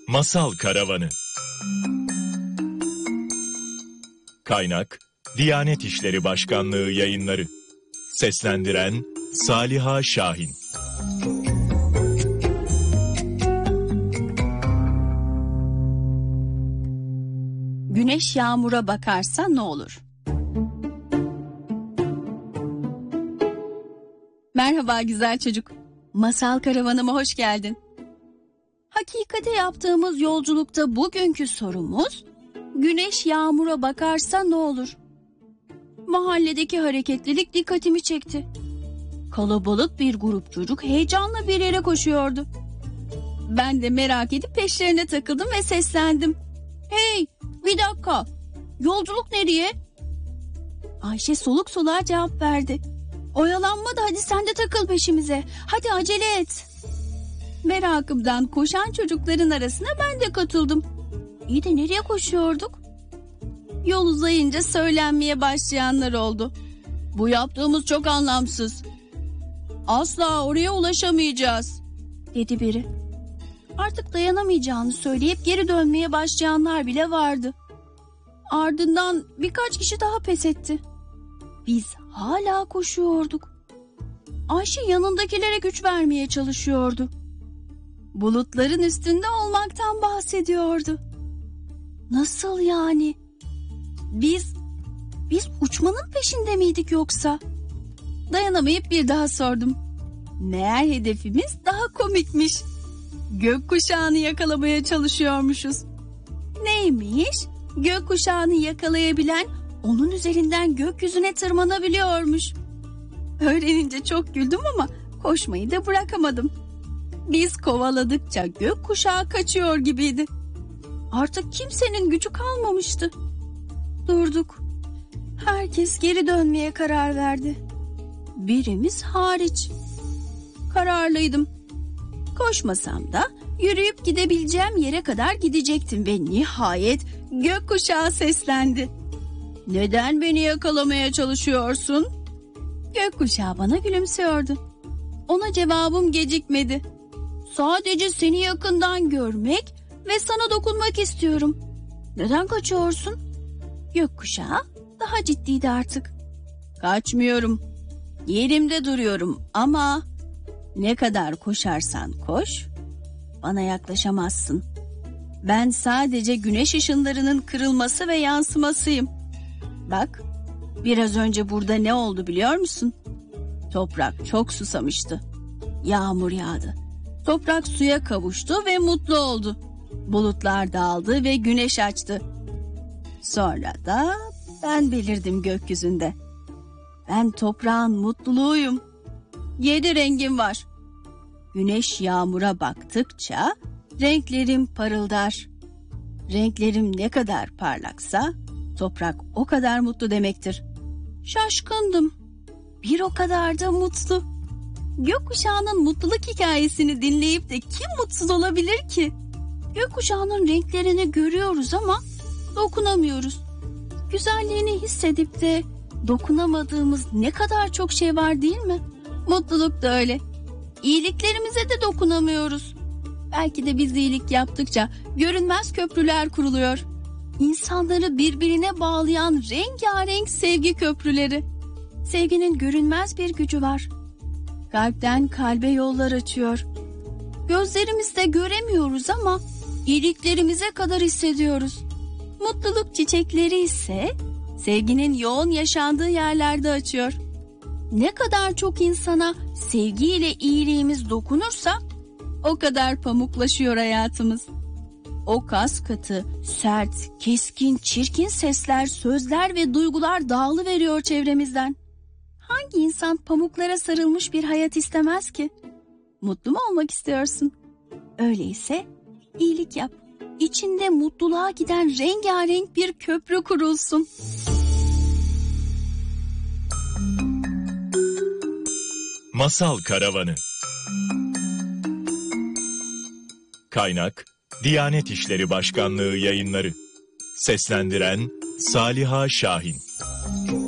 Masal Karavanı. Kaynak: Diyanet İşleri Başkanlığı Yayınları. Seslendiren Saliha Şahin. Güneş yağmura bakarsa ne olur? Merhaba güzel çocuk. Masal Karavanıma hoş geldin. Hakikate yaptığımız yolculukta bugünkü sorumuz, güneş yağmura bakarsa ne olur? Mahalledeki hareketlilik dikkatimi çekti. Kalabalık bir grup çocuk heyecanla bir yere koşuyordu. Ben de merak edip peşlerine takıldım ve seslendim. Hey, bir dakika, yolculuk nereye? Ayşe soluk soluğa cevap verdi. Oyalanma da hadi sen de takıl peşimize. Hadi acele et. Merakımdan koşan çocukların arasına ben de katıldım. İyi de nereye koşuyorduk? Yol uzayınca söylenmeye başlayanlar oldu. Bu yaptığımız çok anlamsız. Asla oraya ulaşamayacağız, dedi biri. Artık dayanamayacağını söyleyip geri dönmeye başlayanlar bile vardı. Ardından birkaç kişi daha pes etti. Biz hala koşuyorduk. Ayşe yanındakilere güç vermeye çalışıyordu. Bulutların üstünde olmaktan bahsediyordu. Nasıl yani? Biz uçmanın peşinde miydik yoksa? Dayanamayıp bir daha sordum. Meğer hedefimiz daha komikmiş. Gökkuşağını yakalamaya çalışıyormuşuz. Neymiş? Gökkuşağını yakalayabilen onun üzerinden gökyüzüne tırmanabiliyormuş. Öğrenince çok güldüm ama koşmayı da bırakamadım. Biz kovaladıkça gökkuşağı kaçıyor gibiydi. Artık kimsenin gücü kalmamıştı. Durduk. Herkes geri dönmeye karar verdi. Birimiz hariç. Kararlıydım. Koşmasam da yürüyüp gidebileceğim yere kadar gidecektim ve nihayet gökkuşağı seslendi. Neden beni yakalamaya çalışıyorsun? Gökkuşağı bana gülümsüyordu. Ona cevabım gecikmedi. Sadece seni yakından görmek ve sana dokunmak istiyorum. Neden kaçıyorsun? Gökkuşağı daha ciddiydi artık. Kaçmıyorum. Yerimde duruyorum ama ne kadar koşarsan koş, bana yaklaşamazsın. Ben sadece güneş ışınlarının kırılması ve yansımasıyım. Bak, biraz önce burada ne oldu biliyor musun? Toprak çok susamıştı. Yağmur yağdı. Toprak suya kavuştu ve mutlu oldu. Bulutlar dağıldı ve güneş açtı. Sonra da ben belirdim gökyüzünde. Ben toprağın mutluluğuyum. 7 rengim var. Güneş yağmura baktıkça renklerim parıldar. Renklerim ne kadar parlaksa toprak o kadar mutlu demektir. Şaşkındım. Bir o kadar da mutlu. Gökkuşağının mutluluk hikayesini dinleyip de kim mutsuz olabilir ki? Gökkuşağının renklerini görüyoruz ama dokunamıyoruz. Güzelliğini hissedip de dokunamadığımız ne kadar çok şey var değil mi? Mutluluk da öyle. İyiliklerimize de dokunamıyoruz. Belki de biz iyilik yaptıkça görünmez köprüler kuruluyor. İnsanları birbirine bağlayan rengarenk sevgi köprüleri. Sevginin görünmez bir gücü var. Kalpten kalbe yollar açıyor. Gözlerimizle göremiyoruz ama iyiliklerimize kadar hissediyoruz. Mutluluk çiçekleri ise sevginin yoğun yaşandığı yerlerde açıyor. Ne kadar çok insana sevgiyle iyiliğimiz dokunursa o kadar pamuklaşıyor hayatımız. O kas katı, sert, keskin, çirkin sesler, sözler ve duygular dağılıveriyor çevremizden. Hangi insan pamuklara sarılmış bir hayat istemez ki? Mutlu mu olmak istiyorsun? Öyleyse iyilik yap. İçinde mutluluğa giden rengarenk bir köprü kurulsun. Masal Karavanı. Kaynak: Diyanet İşleri Başkanlığı Yayınları. Seslendiren Saliha Şahin.